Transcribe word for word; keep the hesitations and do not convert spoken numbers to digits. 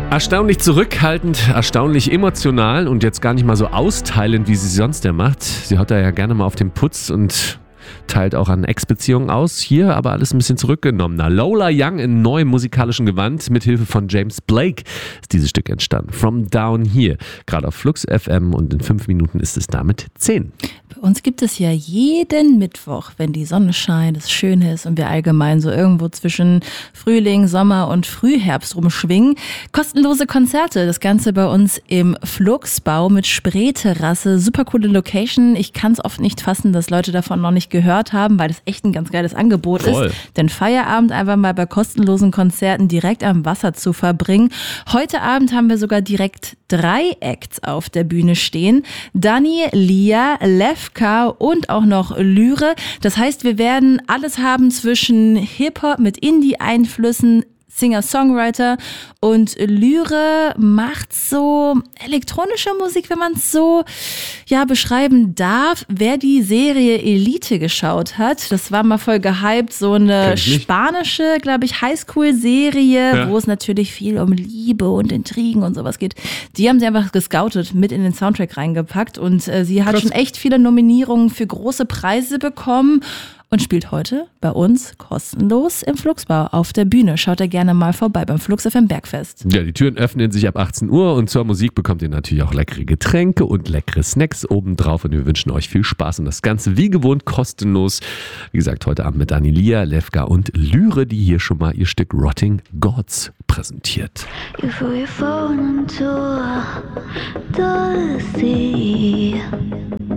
Erstaunlich zurückhaltend, erstaunlich emotional und jetzt gar nicht mal so austeilend, wie sie sonst ja macht. Sie haut da ja gerne mal auf den Putz und teilt auch an Ex-Beziehungen aus. Hier aber alles ein bisschen zurückgenommener. Lola Young in neuem musikalischen Gewand mit Hilfe von James Blake ist dieses Stück entstanden. From Down Here. Gerade auf Flux F M und in fünf Minuten ist es damit zehn. Bei uns gibt es ja jeden Mittwoch, wenn die Sonne scheint, es schön ist und wir allgemein so irgendwo zwischen Frühling, Sommer und Frühherbst rumschwingen, kostenlose Konzerte. Das Ganze bei uns im Fluxbau mit Spreeterrasse. Super coole Location. Ich kann es oft nicht fassen, dass Leute davon noch nicht gehört haben, weil das echt ein ganz geiles Angebot Voll. ist. Denn Feierabend einfach mal bei kostenlosen Konzerten direkt am Wasser zu verbringen. Heute Abend haben wir sogar direkt drei Acts auf der Bühne stehen. Dani, Lia, Lefka und auch noch Lyre. Das heißt, wir werden alles haben zwischen Hip-Hop mit Indie-Einflüssen, Singer-Songwriter und Lyre macht so elektronische Musik, wenn man es so ja beschreiben darf. Wer die Serie Elite geschaut hat, das war mal voll gehypt, so eine spanische, glaube ich, Highschool-Serie, ja, wo es natürlich viel um Liebe und Intrigen und sowas geht. Die haben sie einfach gescoutet, mit in den Soundtrack reingepackt und äh, sie hat Krass. schon echt viele Nominierungen für große Preise bekommen. Und spielt heute bei uns kostenlos im Fluxbau auf der Bühne. Schaut da gerne mal vorbei beim Flux F M Bergfest. Ja, die Türen öffnen sich ab achtzehn Uhr und zur Musik bekommt ihr natürlich auch leckere Getränke und leckere Snacks obendrauf und wir wünschen euch viel Spaß und das Ganze wie gewohnt kostenlos. Wie gesagt, heute Abend mit Dani, Lia, Lefka und Lyre, die hier schon mal ihr Stück Rotting Gods präsentiert. You threw your phone into the sea.